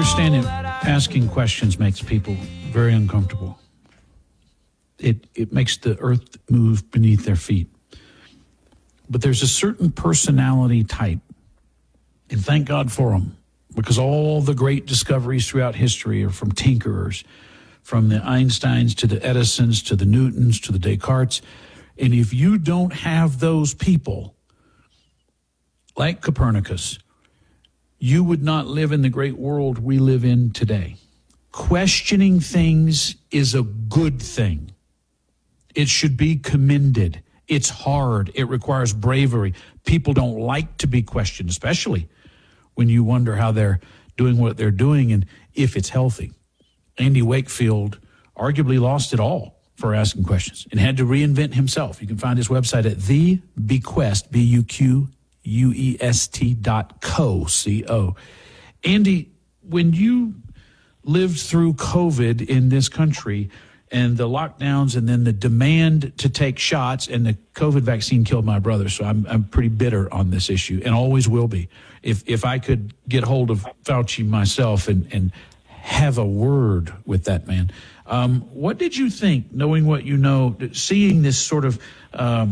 understand that asking questions makes people very uncomfortable. It makes the earth move beneath their feet. But there's a certain personality type, and thank God for them, because all the great discoveries throughout history are from tinkerers, from the Einsteins to the Edisons to the Newtons to the Descartes. And if you don't have those people, like Copernicus, you would not live in the great world we live in today. Questioning things is a good thing. It should be commended. It's hard. It requires bravery. People don't like to be questioned, especially when you wonder how they're doing what they're doing and if it's healthy. Andy Wakefield arguably lost it all for asking questions and had to reinvent himself. You can find his website at thebequest, BUQUEST.co. Andy, when you lived through COVID in this country and the lockdowns and then the demand to take shots, and the COVID vaccine killed my brother, so I'm pretty bitter on this issue and always will be. If I could get hold of Fauci myself and have a word with that man. What did you think, knowing what you know, seeing this sort of